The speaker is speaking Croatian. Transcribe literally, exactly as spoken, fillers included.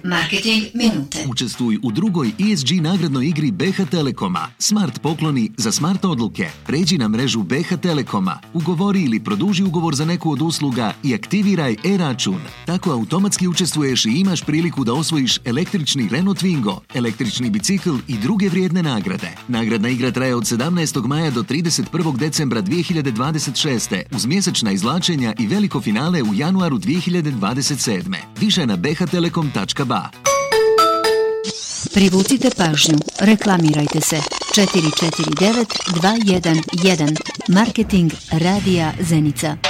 Marketing minute. Učestvuj u drugoj E S G nagradnoj igri B H Telekoma. Smart pokloni za smart odluke. Pređi na mrežu B H Telekoma, ugovori ili produži ugovor za neku od usluga i aktiviraj e-račun. Tako automatski učestvuješ i imaš priliku da osvojiš električni Renault Twingo, električni bicikl i druge vrijedne nagrade. Nagradna igra traje od sedamnaestog maja do trideset prvog decembra dvije hiljade dvadeset šeste uz mjesečna izvlačenja i veliko finale u januaru dvije hiljade dvadeset sedme. Više na b h telekom tačka b a. Privucite pažnju. Reklamirajte se. četiri četiri devet dva jedan jedan. Marketing Radija Zenica.